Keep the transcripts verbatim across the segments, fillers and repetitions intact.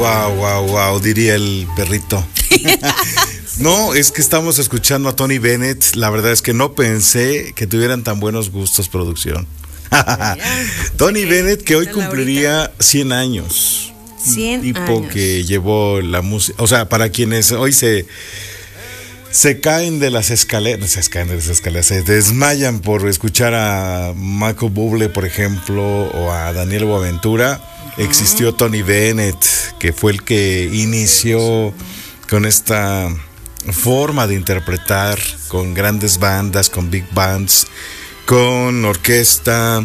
Wow, wow, wow, diría el perrito. No, es que estamos escuchando a Tony Bennett. La verdad es que no pensé que tuvieran tan buenos gustos, producción. Tony Bennett, que hoy cumpliría cien años. cien tipo años. Que llevó la música. O sea, para quienes hoy se. Se caen de las escaleras, se caen de las escaleras, se desmayan por escuchar a Michael Bublé, por ejemplo, o a Daniel Boaventura. Uh-huh. Existió Tony Bennett, que fue el que inició con esta forma de interpretar, con grandes bandas, con big bands, con orquesta,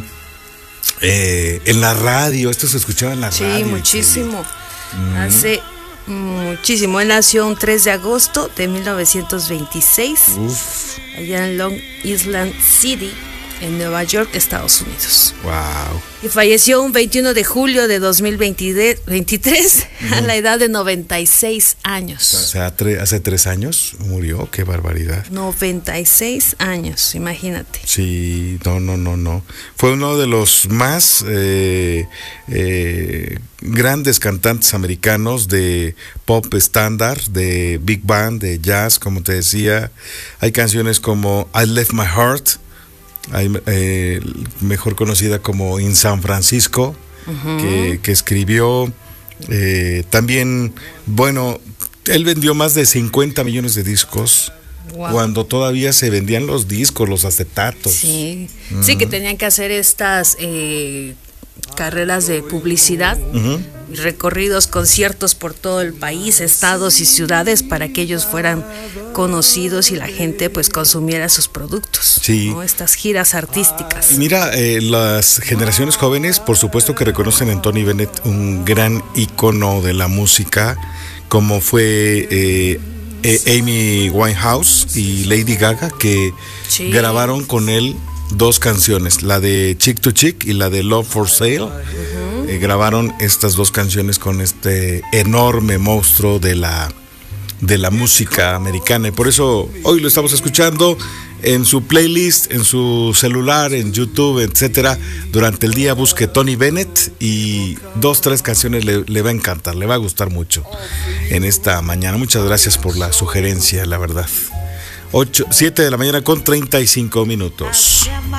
eh, en la radio. Esto se escuchaba en la sí, radio. Sí, muchísimo. Uh-huh. Hace muchísimo. Él nació un tres de agosto de mil novecientos veintiséis, Uf. allá en Long Island City, en Nueva York, Estados Unidos. Wow. Y falleció un veintiuno de julio de dos mil veintitrés uh-huh. a la edad de noventa y seis años. O sea, hace tres años murió, qué barbaridad. noventa y seis años, imagínate. Sí, no, no, no, no. Fue uno de los más eh, eh, grandes cantantes americanos de pop estándar, de big band, de jazz, como te decía. Hay canciones como I Left My Heart, Hay, eh, mejor conocida como In San Francisco, uh-huh. que, que escribió. Eh, también, bueno, él vendió más de cincuenta millones de discos. Wow. Cuando todavía se vendían los discos, los acetatos. Sí, uh-huh. sí, que tenían que hacer estas eh, carreras de publicidad, uh-huh. recorridos, conciertos por todo el país, estados y ciudades, para que ellos fueran conocidos y la gente pues consumiera sus productos. Sí. ¿no? Estas giras artísticas. Mira, eh, las generaciones jóvenes, por supuesto que reconocen en Tony Bennett un gran ícono de la música, como fue eh, eh, Amy Winehouse y Lady Gaga, que sí. grabaron con él dos canciones, la de Chick to Chick y la de Love for Sale. Uh-huh. Eh, grabaron estas dos canciones con este enorme monstruo de la de la música americana, y por eso hoy lo estamos escuchando en su playlist, en su celular, en YouTube, etcétera. Durante el día busque Tony Bennett y dos, tres canciones le, le va a encantar, le va a gustar mucho en esta mañana. Muchas gracias por la sugerencia, la verdad. ocho, siete de la mañana con treinta y cinco minutos.